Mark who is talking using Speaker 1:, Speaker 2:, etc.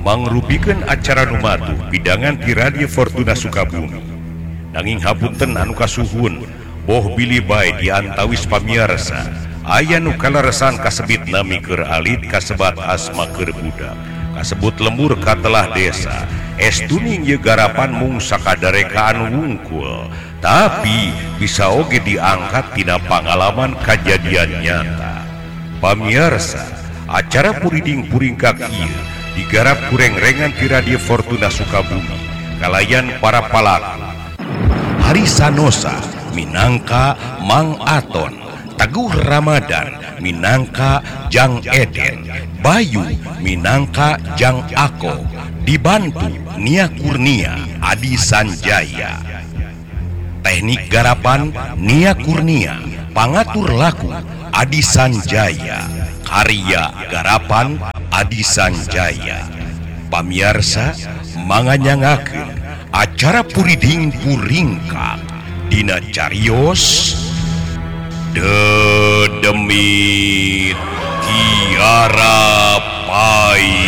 Speaker 1: mangrupikan acara numatu pidangan di Radio Fortuna Sukabumi. Nanging hapunten anu kasuhun, boh bilih bae di antawis pamiarsa, aya nu kaleresan kasebit nami keur alit kasebat asma keur budak, kasebut lembur katelah desa, estuning ye garapan mung sakadare ka anu wungkul, tapi bisa oge diangkat tina pangalaman kajadian nyata. Pamiarsa, acara puriding puringkak ieu digarap kureng-rengan di Radio Fortuna Sukabumi kalayan para palaku Hari Sanosa minangka Mang Aton, Teguh Ramadan minangka Jang Eden, Bayu minangka Jang Ako, dibantu Nia Kurnia Adi Sanjaya. Teknik garapan Nia Kurnia, pangatur laku Adi Sanjaya, karya garapan Adi Sanjaya. Pamiarsa manganyangakeun acara puriding puringkak dina carios Dedemit Tiara Pai.